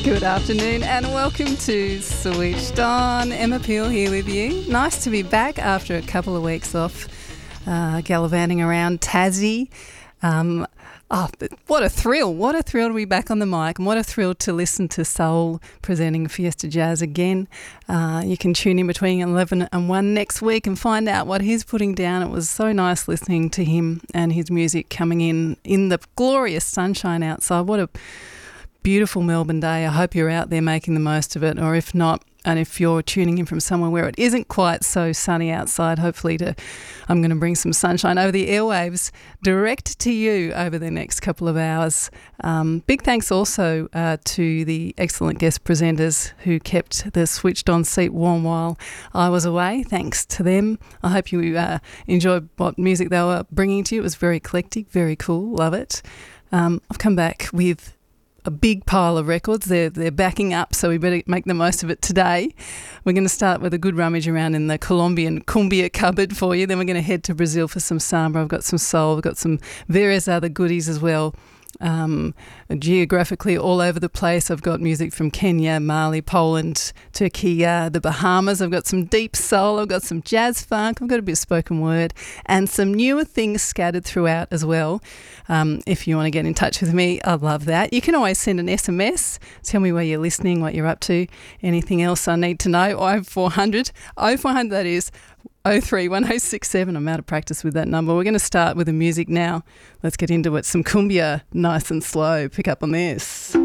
Good afternoon and welcome to Switched On. Emma Peel here with you. Nice to be back after a couple of weeks off gallivanting around Tassie. But what a thrill. What a thrill to be back on the mic, and what a thrill to listen to Soul presenting Fiesta Jazz again. You can tune in between 11 and 1 next week and find out what he's putting down. It was so nice listening to him and his music coming in the glorious sunshine outside. What a beautiful Melbourne day. I hope you're out there making the most of it, or if not, and if you're tuning in from somewhere where it isn't quite so sunny outside, hopefully I'm going to bring some sunshine over the airwaves direct to you over the next couple of hours. Big thanks also to the excellent guest presenters who kept the Switched On seat warm while I was away. Thanks to them. I hope you enjoyed what music they were bringing to you. It was very eclectic, very cool. Love it. I've come back with a big pile of records. They're backing up, so we better make the most of it today. We're going to start with a good rummage around in the Colombian cumbia cupboard for you. Then we're going to head to Brazil for some samba. I've got some soul. I've got some various other goodies as well. Geographically all over the place. I've got music from Kenya, Mali, Poland, Turkey, the Bahamas. I've got some deep soul. I've got some jazz funk. I've got a bit of spoken word and some newer things scattered throughout as well. If you want to get in touch with me, I'd love that. You can always send an SMS. Tell me where you're listening, what you're up to, anything else I need to know. 0400 that is 031067. I'm out of practice with that number. We're going to start with the music now. Let's get into it. Some cumbia, nice and slow. Pick up on this.